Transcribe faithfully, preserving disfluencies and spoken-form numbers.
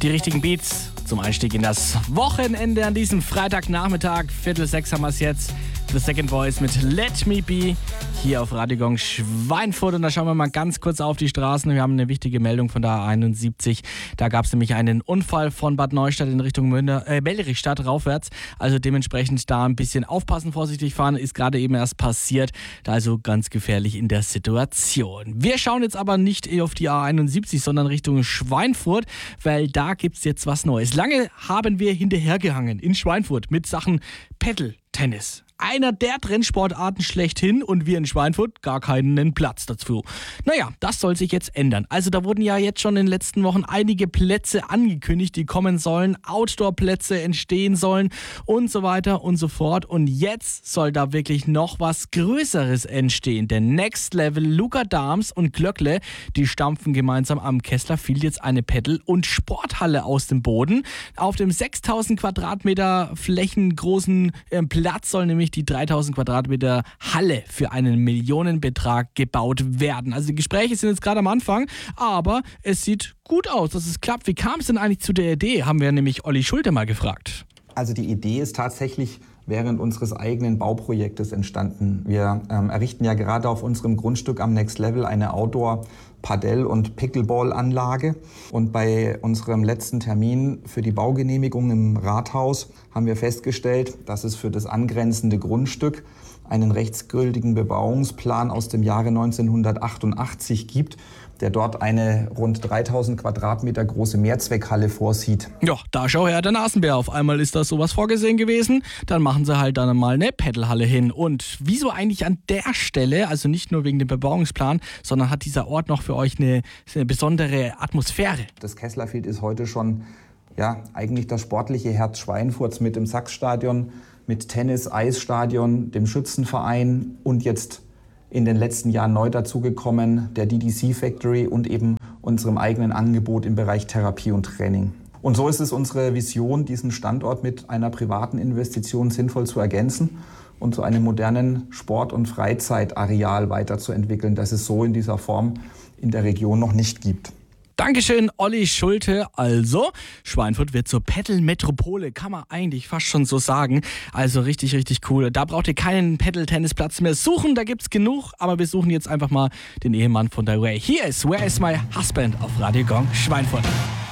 Die richtigen Beats zum Einstieg in das Wochenende an diesem Freitagnachmittag. Viertel sechs haben wir es jetzt. The Second Voice mit Let Me Be hier auf Radio Gong Schweinfurt. Und da schauen wir mal ganz kurz auf die Straßen. Wir haben eine wichtige Meldung von der A einundsiebzig. Da gab es nämlich einen Unfall von Bad Neustadt in Richtung Münder, äh, Bellerichstadt raufwärts. Also dementsprechend da ein bisschen aufpassen, vorsichtig fahren. Ist gerade eben erst passiert. Da also ganz gefährlich in der Situation. Wir schauen jetzt aber nicht auf die A einundsiebzig, sondern Richtung Schweinfurt, weil da gibt es jetzt was Neues. Lange haben wir hinterhergehangen in Schweinfurt mit Sachen Paddle-Tennis. Einer der Trendsportarten schlechthin und wir in Schweinfurt gar keinen Platz dazu. Naja, das soll sich jetzt ändern. Also da wurden ja jetzt schon in den letzten Wochen einige Plätze angekündigt, die kommen sollen, Outdoor-Plätze entstehen sollen und so weiter und so fort. Und jetzt soll da wirklich noch was Größeres entstehen. Denn Next Level, Luca Dahms und Glöckle, die stampfen gemeinsam am Kessler Field jetzt eine Paddle- und Sporthalle aus dem Boden. Auf dem sechstausend Quadratmeter flächengroßen äh, Platz soll nämlich die dreitausend Quadratmeter Halle für einen Millionenbetrag gebaut werden. Also die Gespräche sind jetzt gerade am Anfang, aber es sieht gut aus, dass es klappt. Wie kam es denn eigentlich zu der Idee? Haben wir nämlich Olli Schulte mal gefragt. Also die Idee ist tatsächlich während unseres eigenen Bauprojektes entstanden. Wir ähm, errichten ja gerade auf unserem Grundstück am Next Level eine Outdoor- Padel- und Pickleball-Anlage. Und bei unserem letzten Termin für die Baugenehmigung im Rathaus haben wir festgestellt, dass es für das angrenzende Grundstück einen rechtsgültigen Bebauungsplan aus dem Jahre neunzehnhundertachtundachtzig gibt, der dort eine rund dreitausend Quadratmeter große Mehrzweckhalle vorsieht. Ja, da schau her, der Nasenbär. Auf einmal ist da sowas vorgesehen gewesen. Dann machen sie halt dann mal eine Paddlehalle hin. Und wieso eigentlich an der Stelle, also nicht nur wegen dem Bebauungsplan, sondern hat dieser Ort noch für euch eine, eine besondere Atmosphäre? Das Kessler Field ist heute schon ja, eigentlich das sportliche Herz Schweinfurts mit dem Sachsstadion, mit Tennis, Eisstadion, dem Schützenverein und jetzt in den letzten Jahren neu dazugekommen, der D D C Factory und eben unserem eigenen Angebot im Bereich Therapie und Training. Und so ist es unsere Vision, diesen Standort mit einer privaten Investition sinnvoll zu ergänzen und zu einem modernen Sport- und Freizeitareal weiterzuentwickeln, das es so in dieser Form in der Region noch nicht gibt. Dankeschön, Olli Schulte. Also, Schweinfurt wird zur Paddle-Metropole, kann man eigentlich fast schon so sagen. Also richtig, richtig cool. Da braucht ihr keinen Paddle-Tennisplatz mehr suchen, da gibt's genug. Aber wir suchen jetzt einfach mal den Ehemann von der Ray. Hier ist Where is my husband auf Radio Gong Schweinfurt.